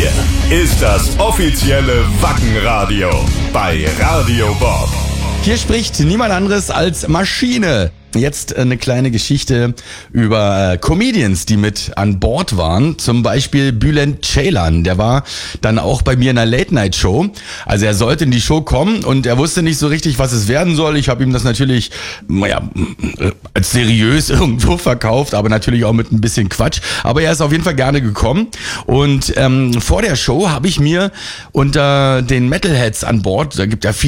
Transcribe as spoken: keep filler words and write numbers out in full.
Hier ist das offizielle Wackenradio bei Radio Bob. Hier spricht niemand anderes als Maschine. Jetzt eine kleine Geschichte über Comedians, die mit an Bord waren. Zum Beispiel Bülent Ceylan, der war dann auch bei mir in einer Late-Night-Show. Also er sollte in die Show kommen und er wusste nicht so richtig, was es werden soll. Ich habe ihm das natürlich, naja, als seriös irgendwo verkauft, aber natürlich auch mit ein bisschen Quatsch. Aber er ist auf jeden Fall gerne gekommen. Und ähm, vor der Show habe ich mir unter den Metalheads an Bord, da gibt ja viele